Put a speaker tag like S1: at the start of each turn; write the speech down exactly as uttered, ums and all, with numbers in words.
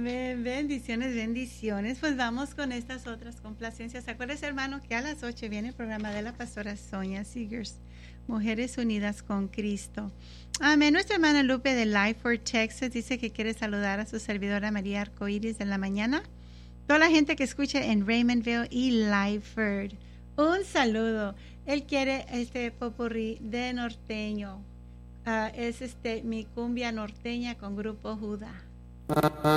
S1: Amén. Bendiciones, bendiciones. Pues vamos con estas otras complacencias. Acuérdese, hermano, que a las ocho viene el programa de la pastora Sonia Seegers, Mujeres Unidas con Cristo. Amén. Nuestra hermana Lupe de Lyford, Texas, dice que quiere saludar a su servidora María Arcoíris en la mañana. Toda la gente que escucha en Raymondville y Lyford, un saludo. Él quiere este popurrí de norteño. Uh, es este mi cumbia norteña con Grupo Judá.